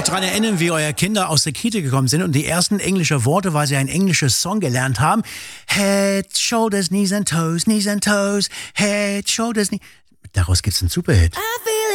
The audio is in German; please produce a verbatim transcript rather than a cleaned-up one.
daran erinnern, wie eure Kinder aus der Kita gekommen sind und die ersten englischen Worte, weil sie ein englisches Song gelernt haben. Head, Shoulders, Knees and Toes, Knees and Toes, Head, Shoulders, Knees. Daraus gibt's einen Superhit.